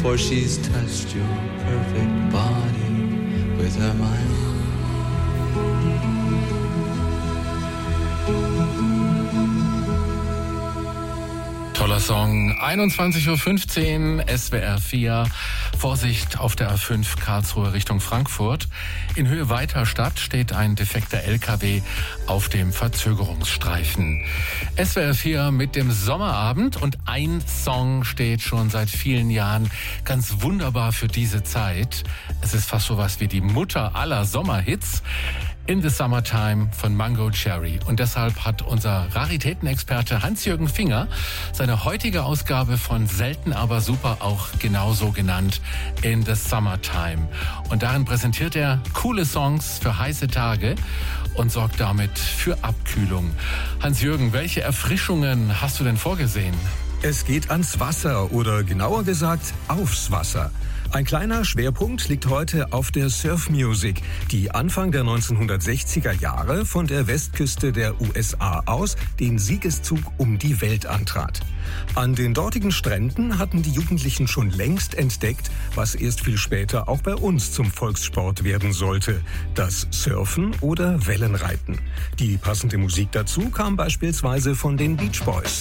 for she's touched your perfect body with her mind. Toller Song, 21:15 Uhr, SWR 4. Vorsicht auf der A5 Karlsruhe Richtung Frankfurt. In Höhe Weiterstadt steht ein defekter LKW auf dem Verzögerungsstreifen. SWR 4 mit dem Sommerabend und ein Song steht schon seit vielen Jahren ganz wunderbar für diese Zeit. Es ist fast sowas wie die Mutter aller Sommerhits. In the Summertime von Mango Cherry. Und deshalb hat unser Raritätenexperte Hans-Jürgen Finger seine heutige Ausgabe von Selten aber super auch genauso genannt, In the Summertime. Und darin präsentiert er coole Songs für heiße Tage und sorgt damit für Abkühlung. Hans-Jürgen, welche Erfrischungen hast du denn vorgesehen? Es geht ans Wasser oder genauer gesagt aufs Wasser. Ein kleiner Schwerpunkt liegt heute auf der Surf-Music, die Anfang der 1960er Jahre von der Westküste der USA aus den Siegeszug um die Welt antrat. An den dortigen Stränden hatten die Jugendlichen schon längst entdeckt, was erst viel später auch bei uns zum Volkssport werden sollte: das Surfen oder Wellenreiten. Die passende Musik dazu kam beispielsweise von den Beach Boys.